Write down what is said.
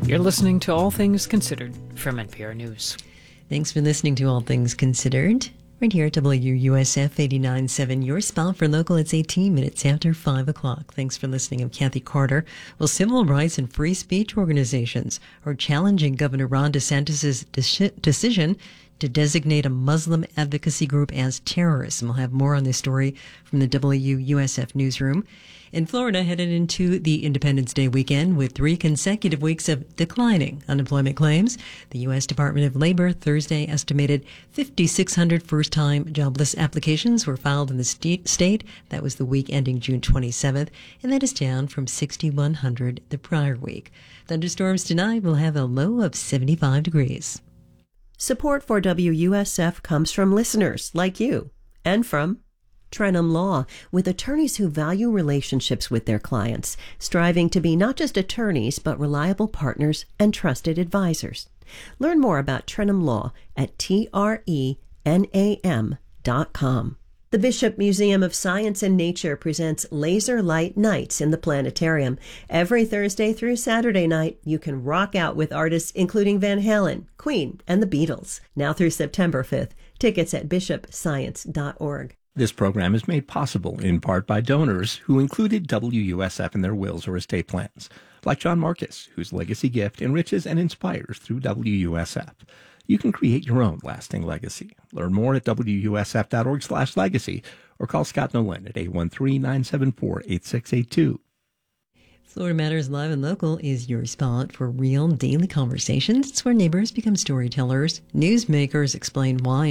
You're listening to All Things Considered from NPR News. Thanks for listening to All Things Considered. Right here at WUSF 89.7, your spot for local. It's 18 minutes after 5 o'clock. Thanks for listening. I'm Kathy Carter. Well, civil rights and free speech organizations are challenging Governor Ron DeSantis' decision to designate a Muslim advocacy group as terrorist. And we'll have more on this story from the WUSF newsroom. In Florida, headed into the Independence Day weekend with 3 consecutive weeks of declining unemployment claims, the U.S. Department of Labor Thursday estimated 5,600 first-time jobless applications were filed in the state. That was the week ending June 27th, and that is down from 6,100 the prior week. Thunderstorms tonight will have a low of 75 degrees. Support for WUSF comes from listeners like you and from Trenum Law, with attorneys who value relationships with their clients, striving to be not just attorneys, but reliable partners and trusted advisors. Learn more about Trenum Law at trenam.com. The Bishop Museum of Science and Nature presents Laser Light Nights in the Planetarium. Every Thursday through Saturday night, you can rock out with artists including Van Halen, Queen, and the Beatles. Now through September 5th. Tickets at bishopscience.org. This program is made possible in part by donors who included WUSF in their wills or estate plans, like John Marcus, whose legacy gift enriches and inspires through WUSF. You can create your own lasting legacy. Learn more at WUSF.org/legacy or call Scott Nolan at 813-974-8682. Florida Matters Live and Local is your spot for real daily conversations. It's where neighbors become storytellers, newsmakers explain why